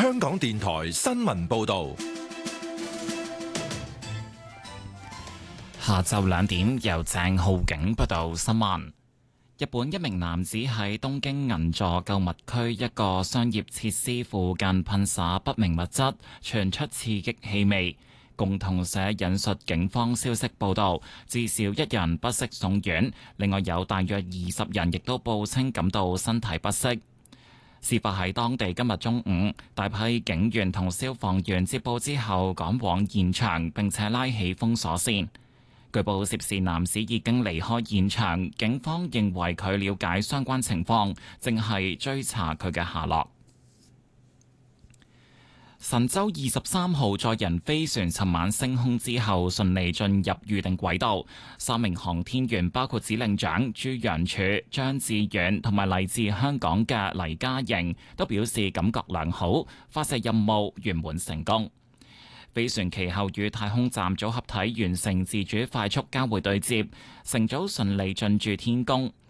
香港電台新聞報道。 下晝2點，由鄭浩景報道新聞。日本一名男子喺東京銀座購物區一個商業設施附近噴灑不明物質，傳出刺激氣味。共同社引述警方消息報道，至少1人不適送院，另外有大約20人亦都報稱感到身體不適。事發喺當地今日中午，大批警員同消防員接報之後趕往現場，並且拉起封鎖線。據報涉事男子已經離開現場，警方認為佢了解相關情況，正係追查佢嘅下落。神舟23號載人飛船尋晚升空之後，順利進入預定軌道。3名航天員包括指令長朱楊柱、張志遠同埋嚟自香港嘅黎嘉瑩，都表示感覺良好，發射任務圓滿成功。飛船其後與太空站組合體完成自主快速交會對接，乘組順利進駐天宮。